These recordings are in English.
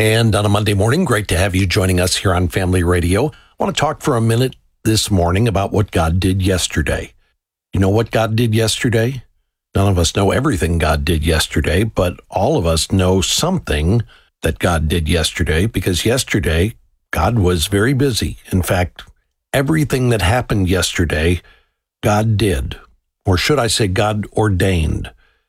And on a Monday morning, great to have you joining us here on Family Radio. I want to talk for a minute this morning about what God did yesterday. You know what God did yesterday? None of us know everything God did yesterday, but all of us know something that God did yesterday, because yesterday God was very busy. In fact, everything that happened yesterday, God did. Or should I say God ordained.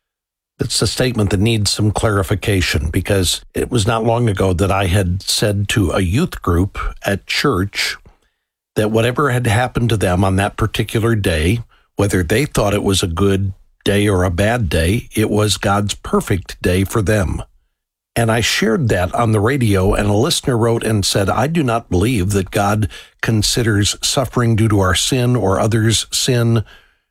It's a statement that needs some clarification, because it was not long ago that I had said to a youth group at church that whatever had happened to them on that particular day, whether they thought it was a good day or a bad day, it was God's perfect day for them. And I shared that on the radio, and a listener wrote and said, I do not believe that God considers suffering due to our sin or others' sin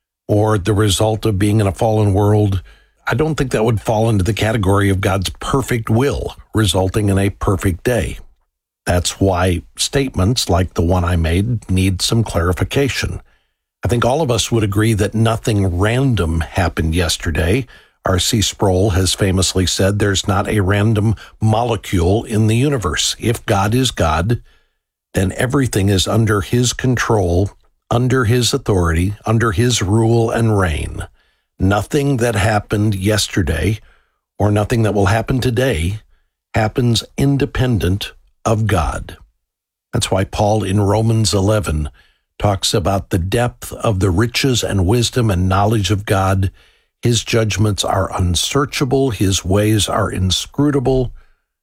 or the result of being in a fallen world. I don't think that would fall into the category of God's perfect will, resulting in a perfect day. That's why statements like the one I made need some clarification. I think all of us would agree that nothing random happened yesterday. R.C. Sproul has famously said there's not a random molecule in the universe. If God is God, then everything is under His control, under His authority, under His rule and reign. Nothing that happened yesterday or nothing that will happen today happens independent of God. That's why Paul in Romans 11 talks about the depth of the riches and wisdom and knowledge of God. His judgments are unsearchable. His ways are inscrutable.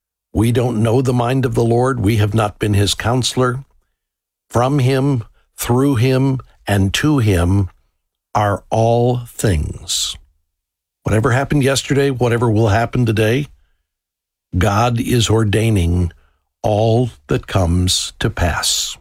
We don't know the mind of the Lord. We have not been His counselor. From Him, through Him, and to Him are all things. Whatever happened yesterday, whatever will happen today, God is ordaining all that comes to pass.